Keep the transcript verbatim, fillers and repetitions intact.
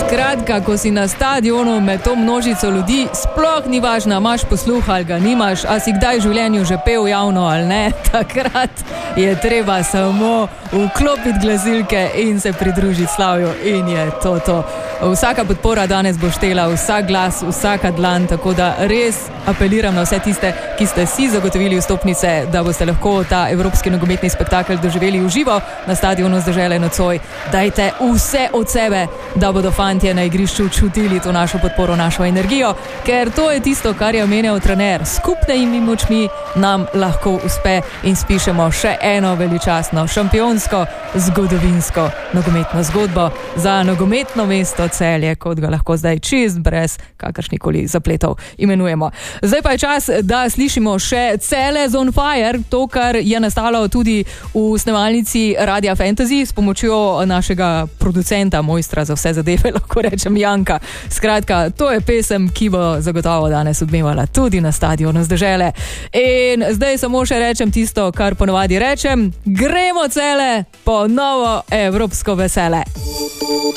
Skratka, ko si na stadionu med to množico ljudi, sploh ni važno, imaš posluh ali ga nimaš, a si kdaj v življenju že pel javno ali ne, takrat je treba samo vklopiti glasilke in se pridružiti slavju in je to to. Vsaka podpora danes bo štela, vsak glas, vsaka dlan, tako da res apeliram na vse tiste, ki ste si zagotovili vstopnice, da boste lahko ta evropski nogometni spektakel doživeli v živo na stadionu z Dežele nocoj. Dajte vse od sebe, da bodo fantje na igrišču čutili to našo podporo, našo energijo, ker to je tisto, kar je omenjal trener. Skupnimi močmi nam lahko uspe in spišemo še eno veličastno, šampionsko, zgodovinsko nogometno zgodbo za nogometno mesto Celje, kot ga lahko zdaj čist brez kakršnikoli zapletov imenujemo. Zdaj pa je čas, da slišimo še Celje on Fire, to, kar je nastalo tudi v snemalnici Radia Fantasy s pomočjo našega producenta, mojstra za vse zadeve, lahko rečem Janka. Skratka, to je pesem, ki bo zagotovo danes odmevala tudi na stadionu z Dežele. In zdaj samo še rečem tisto, kar ponovadi rečem, gremo Celje po novo evropsko vesele.